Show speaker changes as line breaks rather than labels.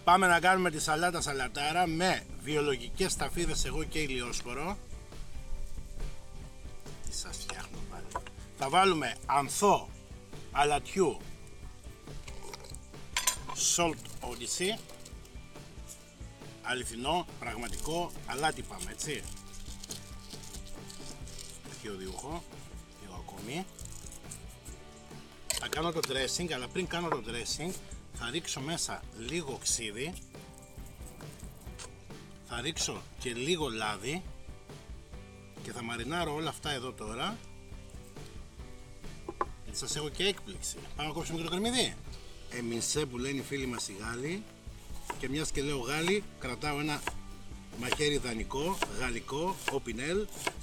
Πάμε να κάνουμε τη σαλάτα σαλατάρα με βιολογικές σταφίδες εγώ και ηλιόσπορο. Τι σας φτιάχνω πάλι. Θα βάλουμε ανθό αλατιού Salt Odyssey. Αληθινό, πραγματικό, αλάτι πάμε, έτσι. Αρχαιοδιούχο, λίγο ακόμη. Θα κάνω το dressing, αλλά πριν κάνω το dressing θα ρίξω μέσα λίγο ξύδι. Θα ρίξω και λίγο λάδι και θα μαρινάρω όλα αυτά εδώ τώρα. Γιατί σας έχω και έκπληξη. Πάμε να κόψουμε και το κρεμμύδι. Εμινσέ που λένε οι φίλοι μας οι Γάλλοι. Και μιας και λέω Γάλλοι, κρατάω ένα μαχαίρι δανεικό, γαλλικό, Opinel,